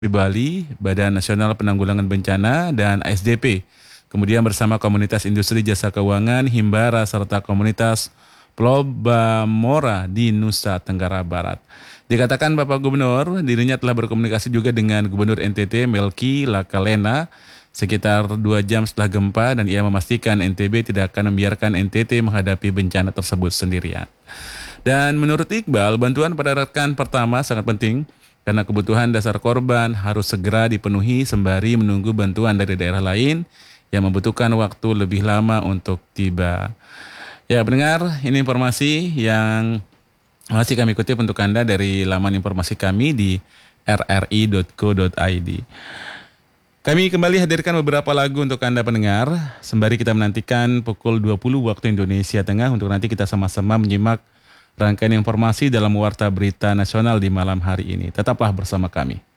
di Bali, Badan Nasional Penanggulangan Bencana, dan ASDP. Kemudian bersama komunitas industri jasa keuangan, Himbara, serta komunitas Plobamora di Nusa Tenggara Barat. Dikatakan Bapak Gubernur, dirinya telah berkomunikasi juga dengan Gubernur NTT Melki Lakalena sekitar 2 jam setelah gempa dan ia memastikan NTB tidak akan membiarkan NTT menghadapi bencana tersebut sendirian. Dan menurut Iqbal, bantuan pada rekan pertama sangat penting karena kebutuhan dasar korban harus segera dipenuhi sembari menunggu bantuan dari daerah lain yang membutuhkan waktu lebih lama untuk tiba. Ya, pendengar, ini informasi yang masih kami kutip untuk Anda dari laman informasi kami di rri.co.id. Kami kembali hadirkan beberapa lagu untuk Anda pendengar, sembari kita menantikan pukul 20 waktu Indonesia Tengah untuk nanti kita sama-sama menyimak rangkaian informasi dalam Warta Berita Nasional di malam hari ini. Tetaplah bersama kami.